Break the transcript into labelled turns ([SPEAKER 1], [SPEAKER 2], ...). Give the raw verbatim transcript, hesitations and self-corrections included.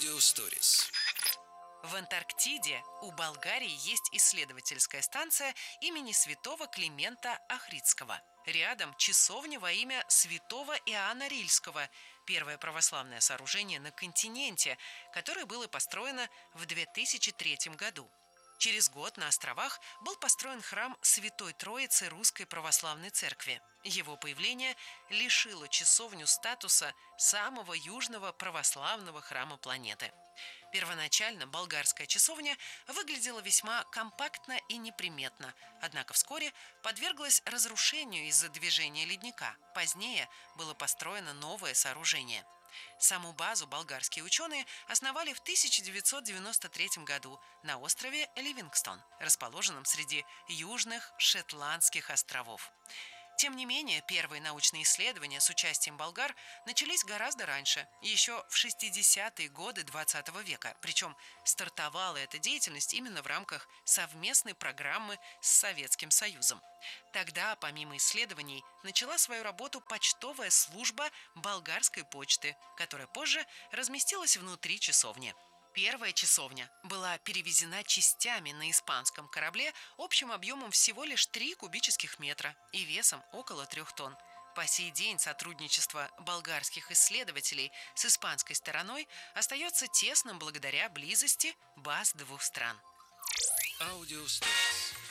[SPEAKER 1] Аудиосторис.
[SPEAKER 2] В Антарктиде у Болгарии есть исследовательская станция имени святого Климента Охридского. Рядом часовня во имя святого Иоанна Рильского, первое православное сооружение на континенте, которое было построено в две тысячи третьем году. Через год на островах был построен храм Святой Троицы Русской Православной Церкви. Его появление лишило часовню статуса самого южного православного храма планеты. Первоначально болгарская часовня выглядела весьма компактно и неприметно, однако вскоре подверглась разрушению из-за движения ледника. Позднее было построено новое сооружение. Саму базу болгарские ученые основали в тысяча девятьсот девяносто третьем году на острове Ливингстон, расположенном среди южных Шетландских островов. Тем не менее, первые научные исследования с участием болгар начались гораздо раньше, еще в шестидесятые годы двадцатого века, причем стартовала эта деятельность именно в рамках совместной программы с Советским Союзом. Тогда, помимо исследований, начала свою работу почтовая служба болгарской почты, которая позже разместилась внутри часовни. Первая часовня была перевезена частями на испанском корабле общим объемом всего лишь три кубических метра и весом около трех тонн. По сей день сотрудничество болгарских исследователей с испанской стороной остается тесным благодаря близости баз двух стран.
[SPEAKER 1] Аудиосторис.